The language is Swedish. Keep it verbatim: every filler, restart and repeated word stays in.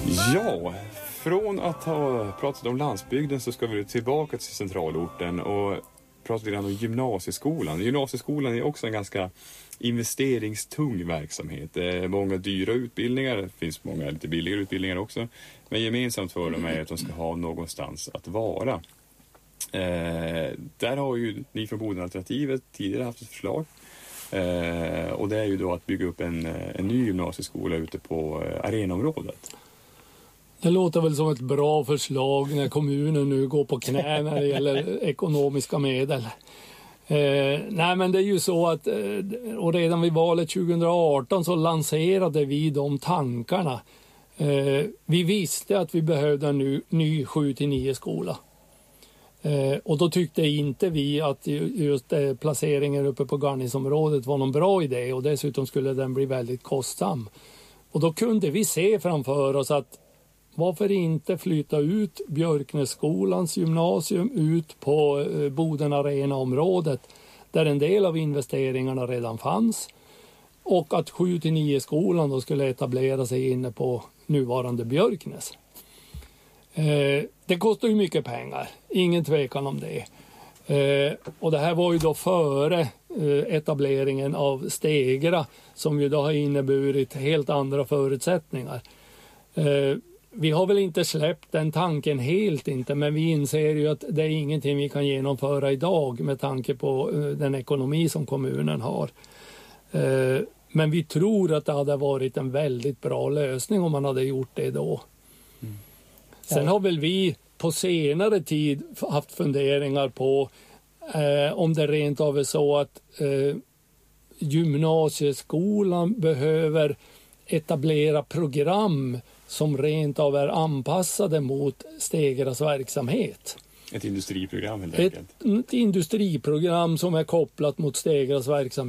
Ja, från att ha pratat om landsbygden så ska vi tillbaka till centralorten och prata lite om gymnasieskolan. Gymnasieskolan är också en ganska investeringstung verksamhet. Det är många dyra utbildningar, det finns många lite billigare utbildningar också. Men gemensamt för dem är att de ska ha någonstans att vara. Eh, där har ju ni från Bodenalternativet tidigare haft ett förslag. Eh, och det är ju då att bygga upp en, en ny gymnasieskola ute på eh, arenaområdet. Det låter väl som ett bra förslag när kommunen nu går på knä när det gäller ekonomiska medel. Eh, nej men det är ju så att eh, och redan vid valet tjugo arton så lanserade vi de tankarna. Eh, vi visste att vi behövde en ny, ny sju till nio skola. Eh, och då tyckte inte vi att just eh, placeringen uppe på Garnisområdet var någon bra idé och dessutom skulle den bli väldigt kostsam. Och då kunde vi se framför oss att varför inte flytta ut Björknässkolans gymnasium ut på eh, Boden Arena-området där en del av investeringarna redan fanns och att sju till nio skolan då skulle etablera sig inne på nuvarande Björknäs. Eh, det kostar ju mycket pengar, ingen tvekan om det. Eh, och det här var ju då före eh, etableringen av Stegra som ju då har inneburit helt andra förutsättningar. Eh, vi har väl inte släppt den tanken helt inte, men vi inser ju att det är ingenting vi kan genomföra idag med tanke på eh, den ekonomi som kommunen har. Eh, men vi tror att det hade varit en väldigt bra lösning om man hade gjort det då. Mm. Sen har väl vi på senare tid haft funderingar på eh, om det rent av är så att eh, gymnasieskolan behöver etablera program som rent av är anpassade mot Stegras verksamhet. Ett industriprogram helt enkelt. Ett, ett industriprogram som är kopplat mot Stegras verksamhet.